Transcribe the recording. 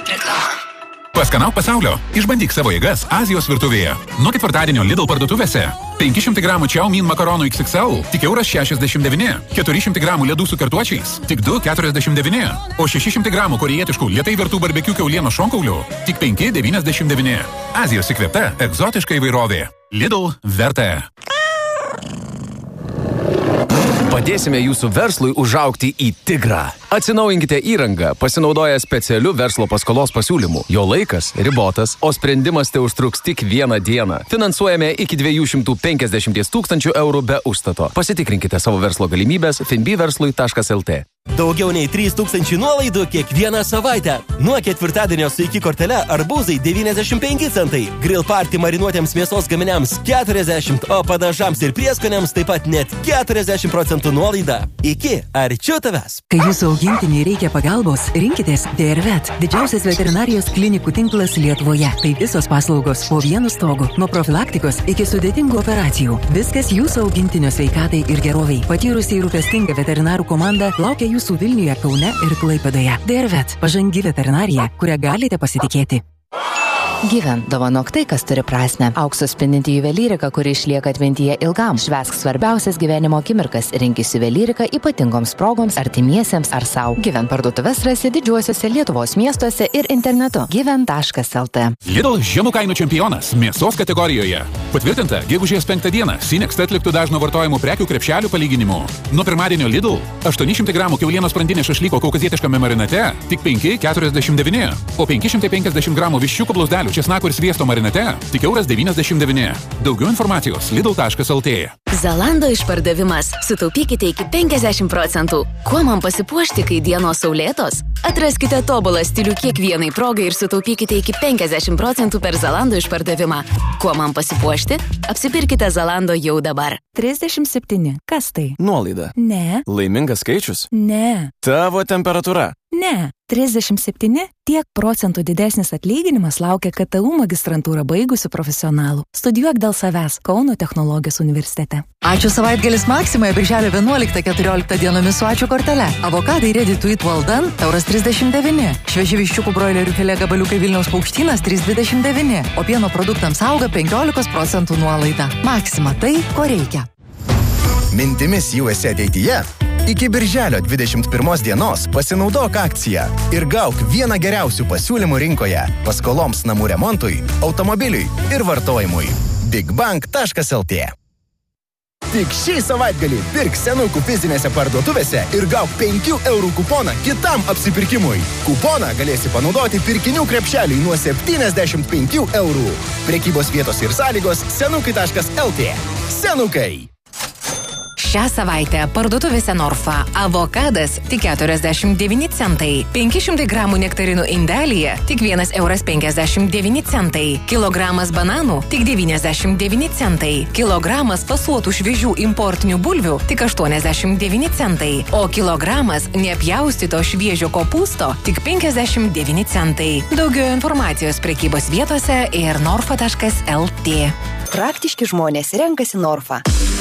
Paskanauk pasaulio. Išbandyk savo jėgas Azijos virtuvėje. Nuo ketvirtadienio Lidl parduotuvėse 500 gramų Čiaumin makaronų XXL tik €69, 400 gramų ledų su kartuočiais tik €2,49, o 600 gramų korėjietiškų lėtai virtų barbekių kiaulienos šonkaulių tik €5,99. Azijos įkvėpta egzotiška įvairovė. Lidl verta. Padėsime jūsų verslui užaugti į tigrą. Atsinaujinkite įrangą, pasinaudoję specialiu verslo paskolos pasiūlymu. Jo laikas ribotas, o sprendimas te užtruks tik vieną dieną. Finansuojame iki 250 000 eurų be užstato. Pasitikrinkite savo verslo galimybės finbverslui.lt. Daugiau nei 3000 nuolaidų kiekvieną savaitę. Nuo ketvirtadienio su iki kortele arbūzai 95 centai, grill party marinuotėms mėsos gaminiams 40, o padažams ir prieskoniams taip pat net 40% nuolaida. Iki arčiau tavęs. Kai jūsų augintiniui reikia pagalbos, rinkitės DRVET, didžiausias veterinarijos klinikų tinklas Lietuvoje. Tai visos paslaugos po vienu stogu, nuo profilaktikos iki sudėtingų operacijų. Viskas jūsų augintinio sveikatai ir geroviai. Patyrusiai rūpestinga veterinarų komanda laukia jūsų Vilniuje, Kaune ir Klaipėdoje. DRVET, pažangi veterinarija, kurią galite pasitikėti. Gyven, dovanok tai, kas turi prasmę. Auksu spindinti juvelyrika, kuri išlieka atmintyje ilgam. Švęsk svarbiausias gyvenimo akimirkas. Rinkis juvelyrika ypatingoms progoms, artimiesiems ar sau. Gyven parduotuves rasi didžiuosiuose Lietuvos miestuose ir internetu. Gyven.lt. Lidl žemų kainų čempionas mėsos kategorijoje. Patvirtinta, gegužės 5 dieną Sinext atliktų dažno vartojimų prekių krepšelių palyginimu. Nuo pirmadienio Lidl 800 gramų kiaulienos sprandinė šašlyko kaukazietiškame marinate tik 5,49, o 550 gramų viščiukų blausdelių česnako ir sviesto marinate tik €99. Daugiau informacijos lidl.lt. Zalando išpardavimas. Sutaupykite iki 50%. Kuo man pasipuošti, kai dienos saulėtos? Atraskite tobulą stilių kiekvienai progai ir sutaupykite iki 50% per Zalando išpardavimą. Kuo man pasipuošti? Apsipirkite Zalando jau dabar. 37. Kas tai? Nuolaida. Ne. Laimingas skaičius? Ne. Tavo temperatūra? Ne. 37. Tiek procentų didesnis atlyginimas laukia KTU magistrantūrą baigusių profesionalų. Studijuok dėl savęs Kauno technologijos universitete. Ačiū savaitgalis Maksimoje birželio 11-14 dienomis su ačiū kortele. Avokadai ready to eat well done €39. Švieži viščiukų broilerių filė gabaliukai Vilniaus Paukštynas 3,29. O pieno produktams auga 15% nuolaida. Maksima tai, ko reikia. Mintimis jau esi ateityje? Iki birželio 21 dienos pasinaudok akciją ir gauk vieną geriausių pasiūlymų rinkoje paskoloms namų remontui, automobiliui ir vartojimui. bigbank.lt. Tik šį savaitgalį pirk senukų fizinėse parduotuvėse ir gauk 5 eurų kuponą kitam apsipirkimui. Kuponą galėsi panaudoti pirkinių krepšeliui nuo 75 eurų. Prekybos vietos ir sąlygos senukai.lt. Senukai. Šią savaitę parduotuvėse Norfa avokadas tik 49 centai, 500 gramų nektarinų indelyje tik €1,59, kilogramas bananų tik 99 centai, kilogramas fasuotų šviežių importinių bulvių tik 89 centai, o kilogramas nepjaustyto šviežio kopūsto tik 59 centai. Daugiau informacijos prekybos vietose ir norfa.lt. Praktiški žmonės renkasi Norfa.